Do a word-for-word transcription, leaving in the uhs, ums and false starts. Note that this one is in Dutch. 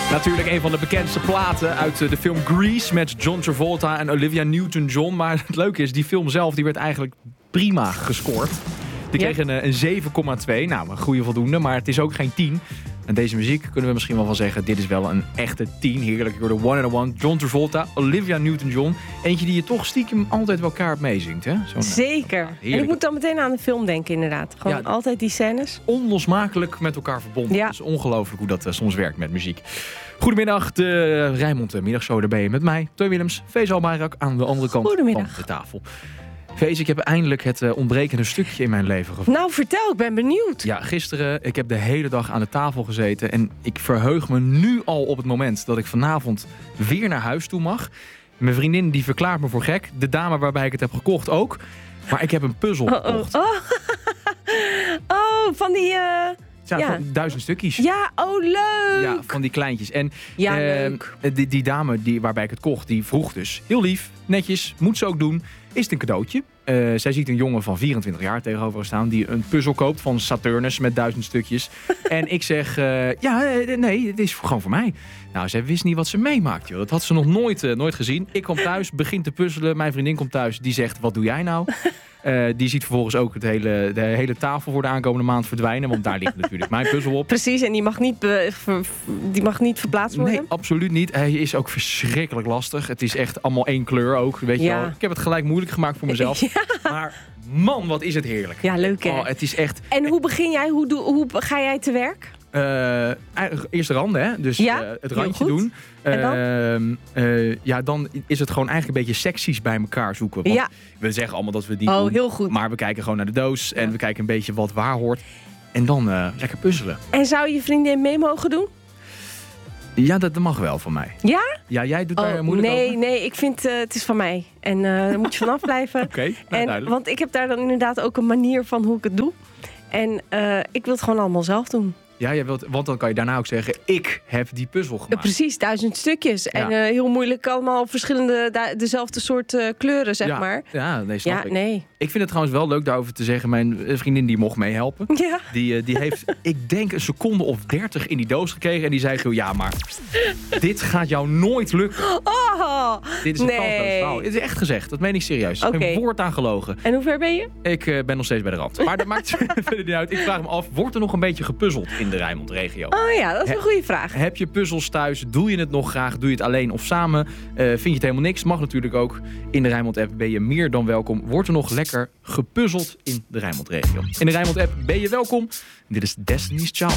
Natuurlijk een van de bekendste platen uit de film Grease met John Travolta en Olivia Newton-John. Maar het leuke is, die film zelf die werd eigenlijk prima gescoord. Die kreeg ja. een, een zeven komma twee. Nou, een goede voldoende, maar het is ook geen tien. En deze muziek kunnen we misschien wel van zeggen, dit is wel een echte tien. Heerlijk, door de one and one. John Travolta, Olivia Newton-John. Eentje die je toch stiekem altijd wel kaart meezingt, hè? Zo'n, Zeker. Uh, en ik moet dan meteen aan de film denken, inderdaad. Gewoon ja, altijd die scènes. Onlosmakelijk met elkaar verbonden. Ja. Het is ongelooflijk hoe dat uh, soms werkt met muziek. Goedemiddag, de Rijnmond Middagshow. Daar ben je met mij, Teun Willems, Faisal Bayrak aan de andere kant van de tafel. Fees, ik heb eindelijk het uh, ontbrekende stukje in mijn leven gevonden. Nou, vertel, ik ben benieuwd. Ja, gisteren, ik heb de hele dag aan de tafel gezeten en ik verheug me nu al op het moment dat ik vanavond weer naar huis toe mag. Mijn vriendin die verklaart me voor gek, de dame waarbij ik het heb gekocht ook. Maar ik heb een puzzel gekocht. Oh, oh. oh van die... Uh... Ja, ja. Van duizend stukjes. Ja, oh leuk. Ja, van die kleintjes. En ja, uh, leuk. Die, die dame die, waarbij ik het kocht, die vroeg dus heel lief, netjes, moet ze ook doen. Is het een cadeautje? Uh, zij ziet een jongen van vierentwintig jaar tegenover staan die een puzzel koopt van Saturnus met duizend stukjes. En ik zeg, uh, ja, nee, het is gewoon voor mij. Nou, zij wist niet wat ze meemaakt, joh. Dat had ze nog nooit, uh, nooit gezien. Ik kom thuis, begin te puzzelen. Mijn vriendin komt thuis, die zegt, wat doe jij nou? Uh, die ziet vervolgens ook het hele, de hele tafel voor de aankomende maand verdwijnen. Want daar ligt natuurlijk mijn puzzel op. Precies, en die mag niet, be, ver, die mag niet verplaatst worden? Nee, absoluut niet. Hij is ook verschrikkelijk lastig. Het is echt allemaal één kleur ook. Weet ja. je wel. Ik heb het gelijk moeilijk gemaakt voor mezelf. Ja. Maar man, wat is het heerlijk. Ja, leuk hè? Oh, het is echt... En hoe begin jij? Hoe, doe, hoe ga jij te werk? Uh, eerst randen, hè? Dus ja, uh, het randje doen. En dan? Uh, uh, ja, dan is het gewoon eigenlijk een beetje seksies bij elkaar zoeken. Want ja. we zeggen allemaal dat we die oh, doen. Heel goed. Maar we kijken gewoon naar de doos en ja. we kijken een beetje wat waar hoort. En dan uh, lekker puzzelen. En zou je vriendin mee mogen doen? Ja, dat mag wel van mij. Ja? Ja, jij doet oh, daar moeilijk nee, over? Nee, ik vind uh, het is van mij. En uh, daar moet je vanaf blijven. Oké, okay, nou, duidelijk. Want ik heb daar dan inderdaad ook een manier van hoe ik het doe. En uh, ik wil het gewoon allemaal zelf doen. Ja, jij wilt, want dan kan je daarna ook zeggen, ik heb die puzzel gemaakt. Ja, precies, duizend stukjes. Ja. En uh, heel moeilijk allemaal verschillende, da- dezelfde soort uh, kleuren, zeg ja. maar. Ja, nee, snap ja, ik. Nee. Ik vind het trouwens wel leuk daarover te zeggen. Mijn vriendin die mocht meehelpen. Ja. Die, uh, die heeft, ik denk, een seconde of dertig in die doos gekregen. En die zei, ja, maar dit gaat jou nooit lukken. Oh, dit is een nee. kansloos verhaal. Het is echt gezegd, dat meen ik serieus. Okay. Geen woord aan gelogen. En hoe ver ben je? Ik uh, ben nog steeds bij de rand. Maar dat maakt verder niet uit. Ik vraag me af, wordt er nog een beetje gepuzzeld in de Rijnmond-regio? Oh ja, dat is een goede vraag. Heb je puzzels thuis? Doe je het nog graag? Doe je het alleen of samen? Uh, vind je het helemaal niks? Mag natuurlijk ook. In de Rijnmond-app ben je meer dan welkom. Wordt er nog lekker gepuzzeld in de Rijnmond-regio. In de Rijnmond-app ben je welkom. Dit is Destiny's Child.